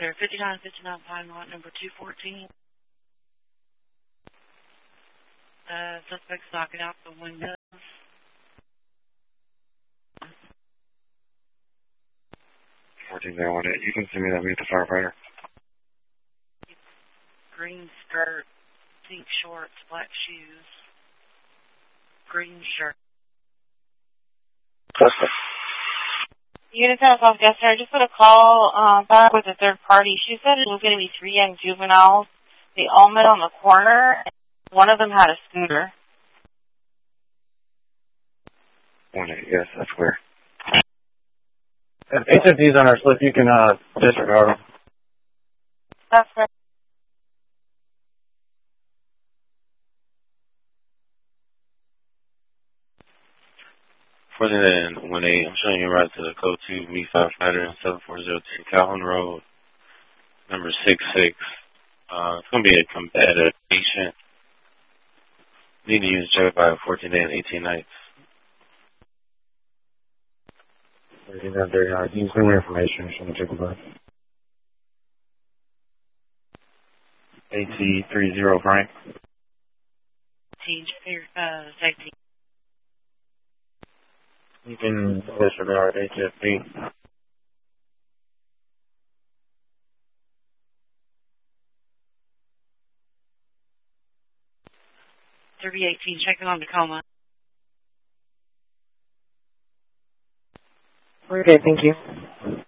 Clear 5959 Pine Lot, number 214. Suspect's knocking out the windows. You can send me that. Meet the firefighter. Green skirt, pink shorts, black shoes, green shirt. Unit 10 South Guest Center, just put a call back with a third party. She said it was going to be 3 young juveniles. They all met on the corner, and one of them had a scooter. 1-8, yes, that's clear. If HFD's on our slip, you can disregard them. That's right. For the 1-8, I'm showing you right to the code 2 Me firefighter in 7402 Calhoun Road, number 66. It's going to be a combative patient. Need to use drug by 14 days and 18 nights. Can you send me information? I'm going to take a breath. AT30 Frank. Safety. You can disregard HFD. 318, checking on Tacoma. We're good, thank you.